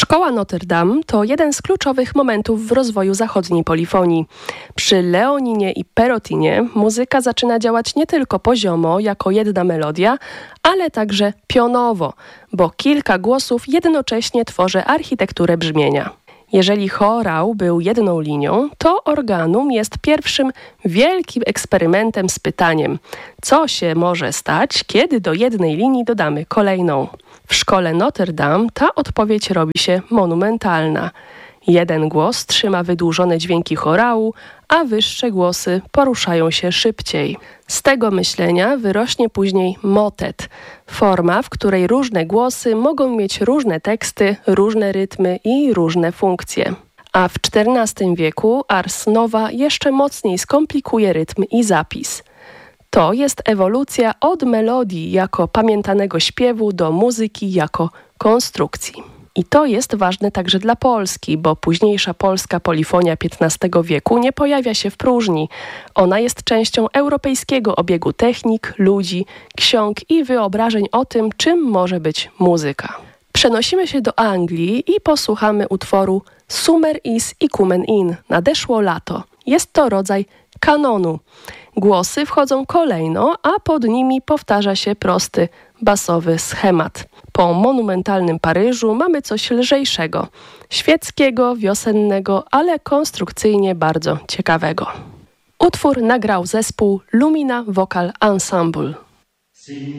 Szkoła Notre Dame to jeden z kluczowych momentów w rozwoju zachodniej polifonii. Przy Leoninie i Perotinie muzyka zaczyna działać nie tylko poziomo, jako jedna melodia, ale także pionowo, bo kilka głosów jednocześnie tworzy architekturę brzmienia. Jeżeli chorał był jedną linią, to organum jest pierwszym wielkim eksperymentem z pytaniem, co się może stać, kiedy do jednej linii dodamy kolejną. W szkole Notre Dame ta odpowiedź robi się monumentalna. Jeden głos trzyma wydłużone dźwięki chorału, a wyższe głosy poruszają się szybciej. Z tego myślenia wyrośnie później motet, forma, w której różne głosy mogą mieć różne teksty, różne rytmy i różne funkcje. A w XIV wieku Ars Nova jeszcze mocniej skomplikuje rytm i zapis. To jest ewolucja od melodii jako pamiętanego śpiewu do muzyki jako konstrukcji. I to jest ważne także dla Polski, bo późniejsza polska polifonia XV wieku nie pojawia się w próżni. Ona jest częścią europejskiego obiegu technik, ludzi, ksiąg i wyobrażeń o tym, czym może być muzyka. Przenosimy się do Anglii i posłuchamy utworu Summer is Coming in. Nadeszło lato. Jest to rodzaj kanonu. Głosy wchodzą kolejno, a pod nimi powtarza się prosty, basowy schemat. Po monumentalnym Paryżu mamy coś lżejszego, świeckiego, wiosennego, ale konstrukcyjnie bardzo ciekawego. Utwór nagrał zespół Lumina Vocal Ensemble.